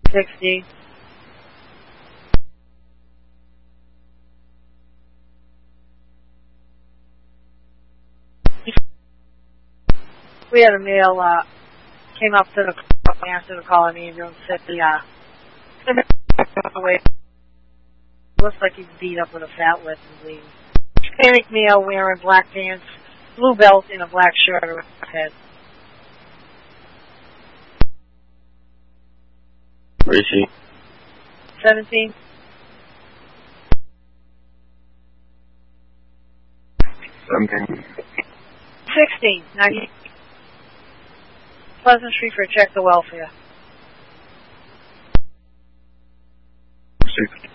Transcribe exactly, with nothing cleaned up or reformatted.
sixty. We had a male uh, came up to the answer the call in the room, said the uh, away. Looks like he's beat up with a fat lip and bleeding. Hispanic male wearing black pants, blue belt, and a black shirt around his head. Where is she? Seventeen. Seventeen. Sixteen. Ninety. Pleasant Street for a check to welfare. Sixteen.